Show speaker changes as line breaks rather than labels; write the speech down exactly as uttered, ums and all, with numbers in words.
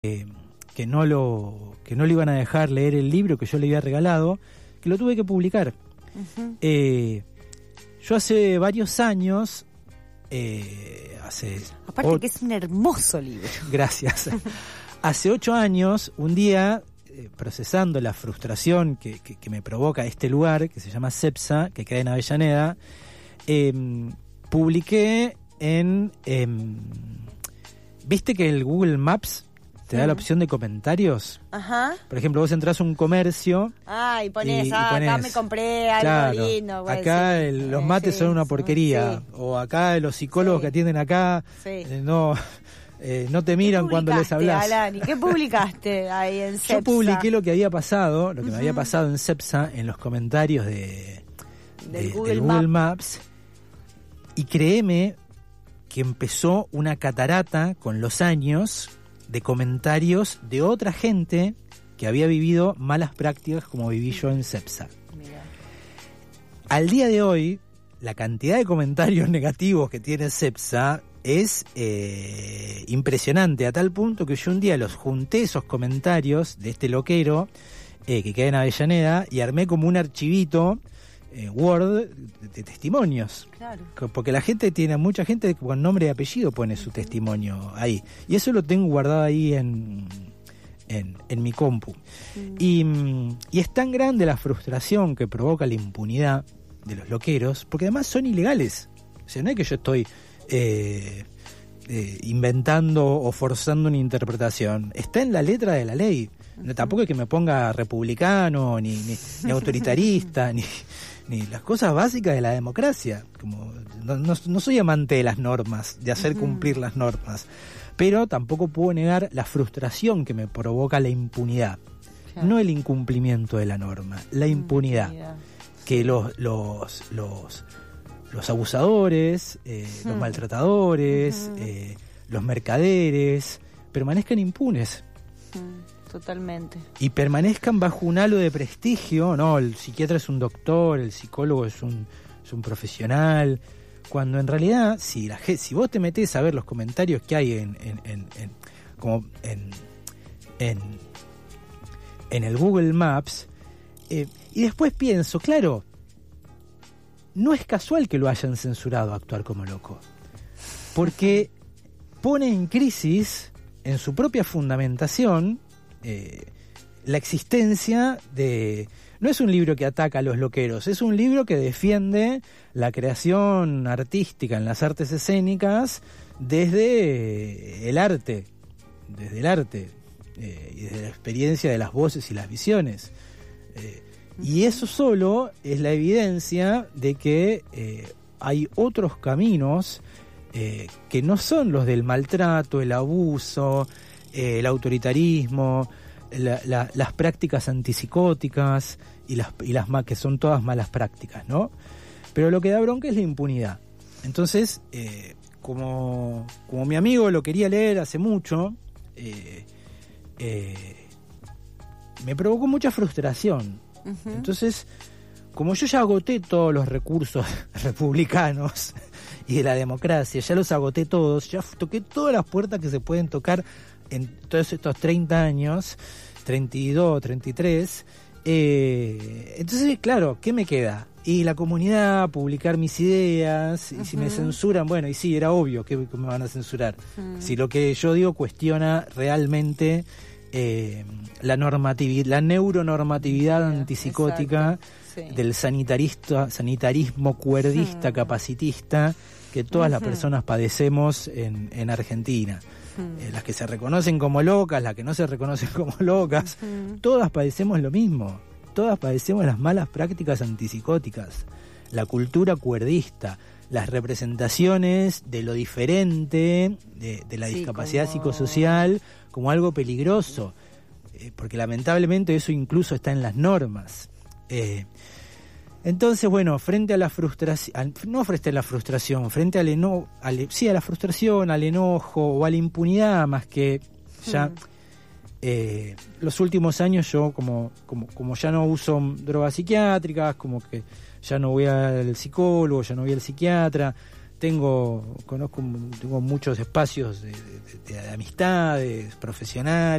eh, que no lo que no le iban a dejar leer el libro que yo le había regalado, que lo tuve que publicar. Uh-huh. Eh, yo hace varios años, eh, hace
aparte o... que es un hermoso libro.
Gracias. Hace ocho años, un día, eh, procesando la frustración que, que, que me provoca este lugar, que se llama Cepsa, que queda en Avellaneda, eh, publiqué en... Eh, ¿viste que el Google Maps te da la opción de comentarios?
Ajá.
Por ejemplo, vos entras a un comercio...
Ah, y ponés,
y,
ah,
y ponés,
acá me compré algo
claro,
lindo. Bueno,
acá
sí.
el, los mates eh, son una porquería. Sí. O acá los psicólogos sí. que atienden acá sí. eh, no... Eh, no te miran cuando les hablas.
Alan, ¿y qué publicaste ahí en Cepsa?
Yo publiqué lo que había pasado, lo que uh-huh. me había pasado en Cepsa, en los comentarios de, de,
del Google,
del Google
Map.
Maps, y créeme que empezó una catarata con los años de comentarios de otra gente que había vivido malas prácticas como viví yo en Cepsa. Mira. Al día de hoy, la cantidad de comentarios negativos que tiene Cepsa es eh, impresionante, a tal punto que yo un día los junté, esos comentarios de este loquero eh, que queda en Avellaneda, y armé como un archivito eh, Word de, de testimonios.
Claro. Porque
la gente tiene, mucha gente con nombre y apellido pone su testimonio ahí, y eso lo tengo guardado ahí en, en, en mi compu. Mm. Y, y es tan grande la frustración que provoca la impunidad de los loqueros, porque además son ilegales. O sea, no es que yo estoy Eh, eh, inventando o forzando una interpretación, está en la letra de la ley. No, tampoco es que me ponga republicano ni, ni, ni autoritarista ni, ni las cosas básicas de la democracia. Como no, no, no soy amante de las normas, de hacer cumplir las normas, pero tampoco puedo negar la frustración que me provoca la impunidad. Claro. No el incumplimiento de la norma, la impunidad, impunidad. que los los los los abusadores, eh, uh-huh. los maltratadores, uh-huh. eh, los mercaderes, permanezcan impunes.
Uh-huh. Totalmente.
Y permanezcan bajo un halo de prestigio. No, el psiquiatra es un doctor, el psicólogo es un, es un profesional. Cuando en realidad, si la si vos te metés a ver los comentarios que hay en, en, en, en como en, en, en el Google Maps, eh, y después pienso, claro, no es casual que lo hayan censurado a Actuar como Loco, porque pone en crisis, en su propia fundamentación, eh, la existencia de... No es un libro que ataca a los loqueros, es un libro que defiende la creación artística en las artes escénicas desde el arte, desde el arte, eh, y desde la experiencia de las voces y las visiones. Eh, Y eso solo es la evidencia de que eh, hay otros caminos eh, que no son los del maltrato, el abuso, eh, el autoritarismo, la, la, las prácticas antipsicóticas y las, y las que son todas malas prácticas, ¿no? Pero lo que da bronca es la impunidad. Entonces, eh, como, como mi amigo lo quería leer hace mucho, eh, eh, me provocó mucha frustración. Uh-huh. Entonces, como yo ya agoté todos los recursos republicanos y de la democracia, ya los agoté todos, ya toqué todas las puertas que se pueden tocar en todos estos treinta años, treinta y dos, treinta y tres, eh, entonces, claro, ¿qué me queda? Y la comunidad, publicar mis ideas, y uh-huh. si me censuran, bueno, y sí, era obvio que me van a censurar. Uh-huh. Si lo que yo digo cuestiona realmente... Eh, la normatividad, la neuronormatividad yeah, antipsicótica sí. del sanitarista, sanitarismo cuerdista, hmm. capacitista, que todas uh-huh. las personas padecemos en, en Argentina. Hmm. Eh, las que se reconocen como locas, las que no se reconocen como locas, uh-huh. todas padecemos lo mismo. Todas padecemos las malas prácticas antipsicóticas, la cultura cuerdista, las representaciones de lo diferente, de, de la sí, discapacidad como... psicosocial, como algo peligroso, eh, porque lamentablemente eso incluso está en las normas. Eh, entonces, bueno, frente a la frustración, no frente a la frustración, frente al eno, al, sí, a la frustración, al enojo o a la impunidad, más que ya hmm. eh, los últimos años yo como, como, como ya no uso drogas psiquiátricas, como que ya no voy al psicólogo, ya no voy al psiquiatra, tengo conozco tengo muchos espacios de, de, de amistades profesionales